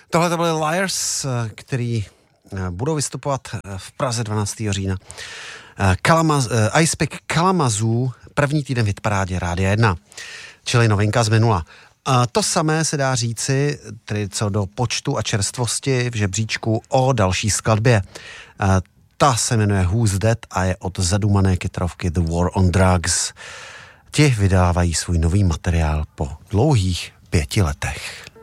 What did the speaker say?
Tohle to byly Liars, který budou vystupovat v Praze 12. října. Icepick Kalamazoo, první týden v hitparádě Rádia 1, čili novinka z minula. To samé se dá říci, tedy co do počtu a čerstvosti v žebříčku o další skladbě. Ta se jmenuje Who's Dead a je od zadumané kytarovky The War on Drugs. Ti vydávají svůj nový materiál po dlouhých 5 letech.